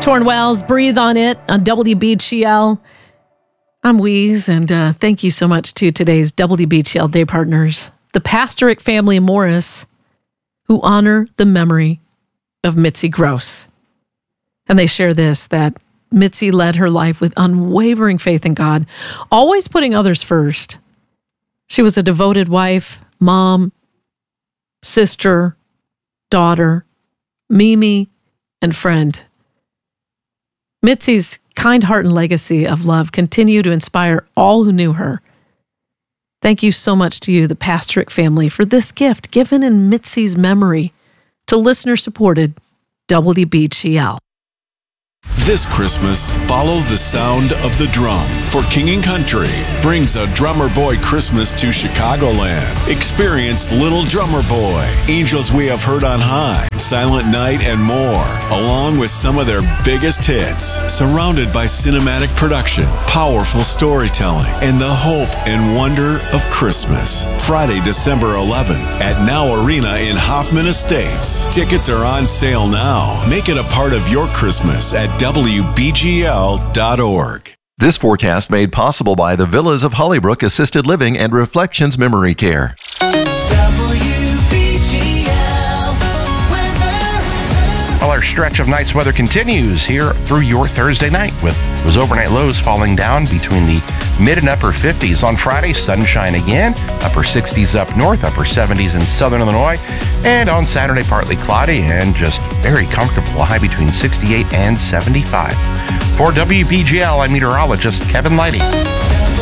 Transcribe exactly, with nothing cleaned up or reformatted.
Torn Wells, Breathe on It on W B G L. I'm Weeze, and uh, thank you so much to today's W B G L Day partners, the Pastoric family in Morris, who honor the memory of Mitzi Gross. And they share this, that Mitzi led her life with unwavering faith in God, always putting others first. She was a devoted wife, mom, sister, daughter, Mimi, and friend. Mitzi's kind heart and legacy of love continue to inspire all who knew her. Thank you so much to you, the Pastoric family, for this gift given in Mitzi's memory to listener-supported W B G L. This Christmas, follow the sound of the drum, for King and Country brings a Drummer Boy Christmas to Chicagoland. Experience Little Drummer Boy, Angels We Have Heard on High, Silent Night, and more, along with some of their biggest hits. Surrounded by cinematic production, powerful storytelling, and the hope and wonder of Christmas. Friday, December eleventh at Now Arena in Hoffman Estates. Tickets are on sale now. Make it a part of your Christmas at W B G L dot org. This forecast made possible by the Villas of Hollybrook Assisted Living and Reflections Memory Care. Well, our stretch of nice weather continues here through your Thursday night, with those overnight lows falling down between the mid and upper fifties. On Friday, sunshine again, upper sixties up north, upper seventies in southern Illinois. And on Saturday, partly cloudy and just very comfortable, a high between sixty-eight and seventy-five. For W B G L, I'm meteorologist Kevin Lighty.